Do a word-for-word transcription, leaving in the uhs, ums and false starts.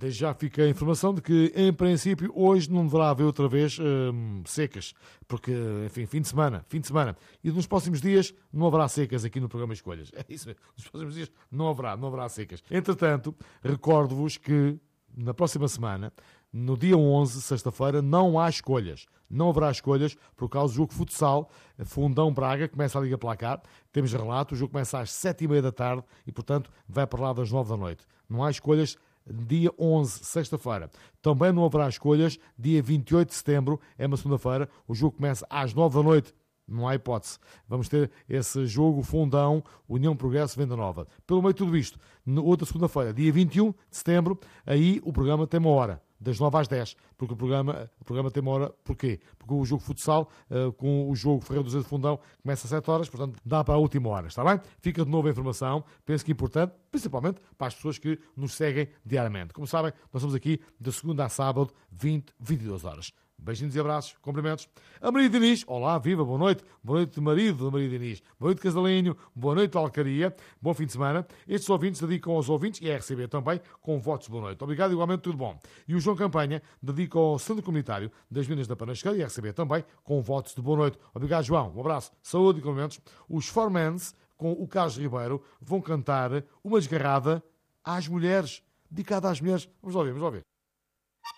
Desde já fica a informação de que, em princípio, hoje não deverá haver outra vez hum, secas, porque, enfim, fim de semana, fim de semana. E nos próximos dias não haverá secas aqui no programa Escolhas. É isso mesmo. Nos próximos dias não haverá, não haverá secas. Entretanto, recordo-vos que na próxima semana, no dia onze, sexta-feira, não há escolhas. Não haverá escolhas por causa do jogo de futsal. Fundão-Braga começa a Liga Placar. Temos relato, o jogo começa às sete e meia da tarde e, portanto, vai para lá das nove da noite. Não há escolhas dia onze, sexta-feira. Também não haverá escolhas dia vinte e oito de setembro, é uma segunda-feira. O jogo começa às nove da noite. Não há hipótese. Vamos ter esse jogo Fundão, União Progresso, Venda Nova. Pelo meio de tudo isto, na outra segunda-feira, dia vinte e um de setembro, aí o programa tem uma hora, das nove às dez, porque o programa, o programa tem uma hora, porquê? Porque o jogo futsal, uh, com o jogo Ferreira do Azevedo Fundão, começa às sete horas, portanto dá para a última hora, está bem? Fica de novo a informação, penso que é importante, principalmente para as pessoas que nos seguem diariamente. Como sabem, nós estamos aqui de segunda a sábado, vinte, vinte e duas horas. Beijinhos e abraços, cumprimentos. A Maria Diniz, olá, viva, boa noite. Boa noite, marido da Maria Diniz. Boa noite, Casalinho. Boa noite, Alcaria. Bom fim de semana. Estes ouvintes dedicam aos ouvintes e a R C B também com votos de boa noite. Obrigado, igualmente, tudo bom. E o João Campanha dedica ao Centro Comunitário das Minas da Panasqueira e a R C B também com votos de boa noite. Obrigado, João. Um abraço, saúde e cumprimentos. Os Formans, com o Carlos Ribeiro, vão cantar uma desgarrada às mulheres, dedicada às mulheres. Vamos lá ouvir, vamos lá ouvir.